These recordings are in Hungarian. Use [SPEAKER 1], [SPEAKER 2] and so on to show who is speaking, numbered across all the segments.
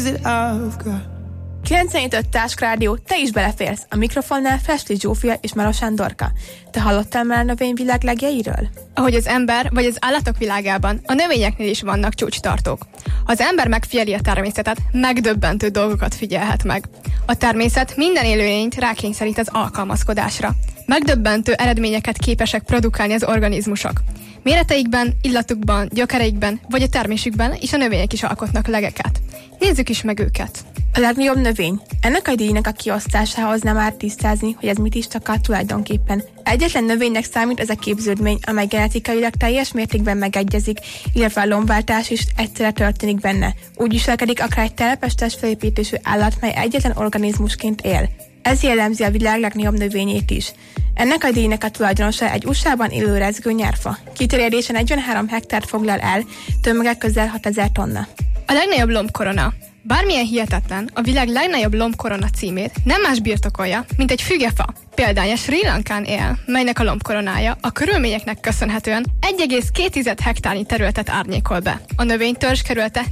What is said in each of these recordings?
[SPEAKER 1] things that I've got.
[SPEAKER 2] 95 Táskrádió, te is beleférsz. A mikrofonnál Festli Zsófia és Maros Andorka. Te hallottál már a növényvilág legjeiről?
[SPEAKER 3] Ahogy az ember vagy az állatok világában, a növényeknél is vannak csúcstartók. Ha az ember megfigyeli a természetet, megdöbbentő dolgokat figyelhet meg. A természet minden élőlényt rákényszerít az alkalmazkodásra. Megdöbbentő eredményeket képesek produkálni az organizmusok. Méreteikben, illatukban, gyökereikben vagy a termésükben is a növények is alkotnak legeket. Nézzük is meg őket.
[SPEAKER 2] A legnagyobb növény. Ennek a díjnak a kiosztásához nem árt tisztázni, hogy ez mit is takar tulajdonképpen. Egyetlen növénynek számít ez a képződmény, amely genetikailag teljes mértékben megegyezik, illetve a lombváltás is egyszerre történik benne. Úgy viselkedik akár egy telepes testfelépítésű állat, mely egyetlen organizmusként él. Ez jellemzi a világ legnagyobb növényét is. Ennek a díjnak a tulajdonosa egy USA-ban élő rezgő nyárfa. Kiterjedése 43 hektárt foglal el, tömege közel 6000 tonna.
[SPEAKER 3] A legnagyobb lombkorona. Bármilyen hihetetlen, a világ legnagyobb lombkorona címét nem más birtokolja, mint egy fügefa. Példánya Sri Lankán él, melynek a lombkoronája a körülményeknek köszönhetően 1,2 hektárnyi területet árnyékol be. A növénytörzs kerülete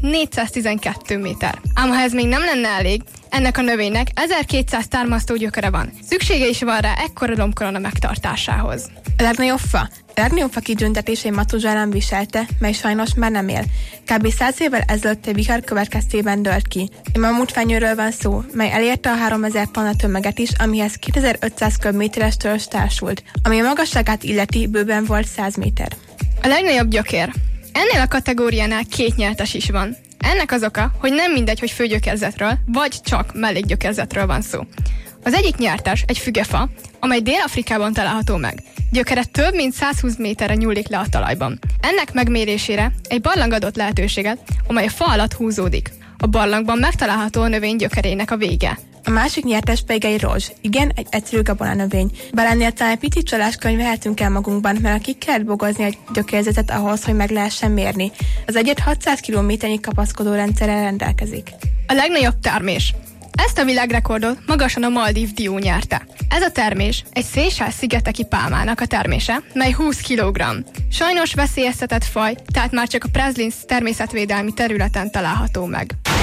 [SPEAKER 3] 412 méter. Ám ha ez még nem lenne elég, ennek a növénynek 1200 támasztó gyökere van. Szüksége is van rá ekkora lombkorona megtartásához.
[SPEAKER 2] A legnagyobb fa. A legnagyobb fa kitüntetését Matuzsálem viselte, mely sajnos már nem él. Kb. 100 évvel ezelőtt egy vihar következtében dőlt ki. A mamutfenyőről van szó, mely elérte a 3000 tonna tömeget is, amihez 2500 köbméteres törzs társult, ami a magasságát illeti bőven volt 100 méter.
[SPEAKER 3] A legnagyobb gyökér. Ennél a kategóriánál 2 nyertes is van. Ennek az oka, hogy nem mindegy, hogy főgyökerzetről, vagy csak mellékgyökerzetről van szó. Az egyik nyertes egy fügefa, amely Dél-Afrikában található meg. Gyökere több mint 120 méterre nyúlik le a talajban. Ennek megmérésére egy barlang adott lehetőséget, amely a fa alatt húzódik. A barlangban megtalálható a növény gyökerének a vége.
[SPEAKER 2] A másik nyertes pedig egy rózs. Igen, egy egyszerű gabonanövény. Bár ennél talán egy pici csaláskönyv vehetünk el magunkban, mert ki kell bogozni egy gyökérzetet ahhoz, hogy meg lehessen mérni. Az egyet 600 kilométernyi kapaszkodó rendszerrel rendelkezik.
[SPEAKER 3] A legnagyobb termés. Ezt a világrekordot magasan a Maldív dió nyerte. Ez a termés egy Seychelles-szigeteki pálmának a termése, mely 20 kg. Sajnos veszélyeztetett faj, tehát már csak a Praslins természetvédelmi területen található meg.